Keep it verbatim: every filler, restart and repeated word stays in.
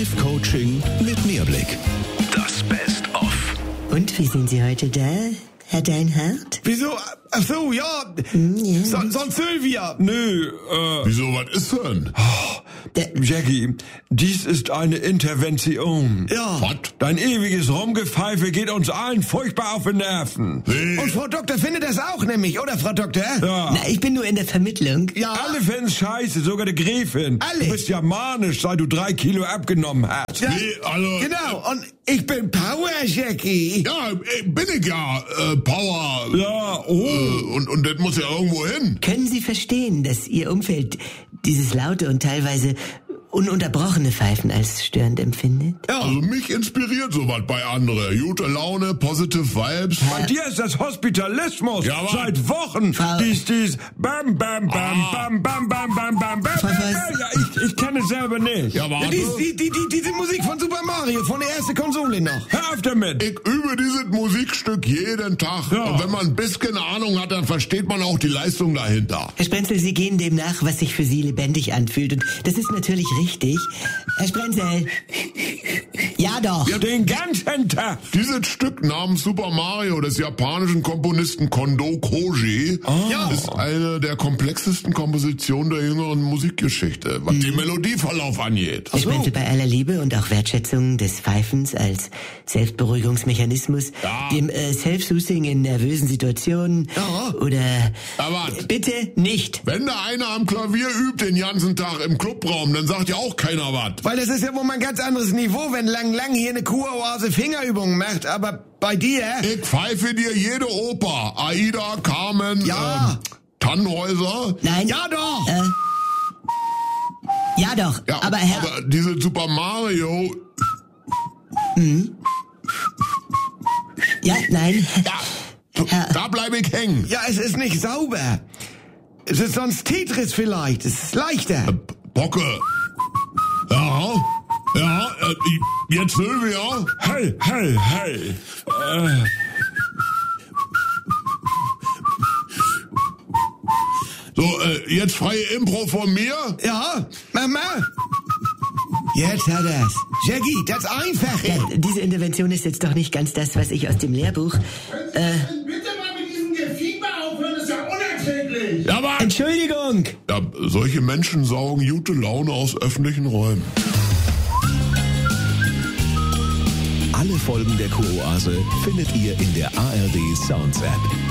Coaching mit Mehrblick. Das Best-of. Und wie sind Sie heute da, Herr Deinhardt? Wieso? Ach so, ja. ja. So, sonst Sylvia. Nö, äh... Wieso, was ist denn? Jackie, dies ist eine Intervention. Ja. Was? Dein ewiges Rumgepfeife geht uns allen furchtbar auf die Nerven. Nee. Und Frau Doktor findet das auch nämlich, oder Frau Doktor? Ja. Na, ich bin nur in der Vermittlung. Ja. Alle finden's scheiße, sogar die Gräfin. Alle. Du bist ja manisch, seit du drei Kilo abgenommen hast. Ja. Nee, also... Genau, und ich bin Power, Jackie. Ja, äh, bin ich ja, äh, Power. Ja, oh. Äh, und, und das muss ja irgendwo hin. Können Sie verstehen, dass Ihr Umfeld dieses laute und teilweise ununterbrochene Pfeifen als störend empfindet? Ja. Also mich inspiriert sowas bei anderen. Gute Laune, positive Vibes. Bei dir ist das Hospitalismus. Ja, aber- Seit Wochen. Frau- Dies, dies, bam, bam, bam, Ah. bam, bam, bam, bam, bam, bam. Frau Voss. Ja, ich, ich kenne es selber nicht. Ja, warte. Die, die, die, die, diese Musik von Super Mario, von der ersten Konsole noch. Hör auf damit. Ich übe dieses Musikstück jeden Tag. Ja. Und wenn man ein bisschen Ahnung hat, dann versteht man auch die Leistung dahinter. Herr Sprenzel, Sie gehen dem nach, was sich für Sie lebendig anfühlt. Und das ist natürlich richtig. Herr Sprenzel. Ja doch. Ja, Den ganzen Tag. Dieses Stück namens Super Mario des japanischen Komponisten Kondo Koji ist eine der komplexesten Kompositionen der jüngeren Musikgeschichte, was den Melodieverlauf angeht. Herr Sprenzel, bei aller Liebe und auch Wertschätzung des Pfeifens als Selbstberuhigungsmechanismus, Ja. dem äh, Self-Soothing in nervösen Situationen Ja. oder... Aber Bitte nicht. wenn da einer am Klavier übt den ganzen Tag im Clubraum, dann sagt ja auch keiner was. Weil das ist ja wohl mal ein ganz anderes Niveau, wenn Lang Lang hier eine Kuroase Fingerübungen macht, aber bei dir... Ich pfeife dir jede Oper. Aida, Carmen, Ja. ähm, Tannhäuser. Nein. Ja doch! Äh, ja doch. Ja, aber Herr... aber diese Super Mario, ja, nein. ja, Herr- da bleibe ich hängen. Ja, es ist nicht sauber. Es ist sonst Tetris vielleicht. Es ist leichter. Bocke. Ja, ja, äh, jetzt Sylvia. Hey, hey, hey. Äh, So, äh, jetzt freie Impro von mir. Ja, Mama. Jetzt hat er's. Jackie, das ist einfach. Ja, diese Intervention ist jetzt doch nicht ganz das, was ich aus dem Lehrbuch... Äh, Bitte mal mit diesem Gefieber aufhören, das ist ja unerträglich. Ja, aber Entschuldigung. ja, solche Menschen saugen gute Laune aus öffentlichen Räumen. Alle Folgen der Kuroase findet ihr in der A R D Sounds App.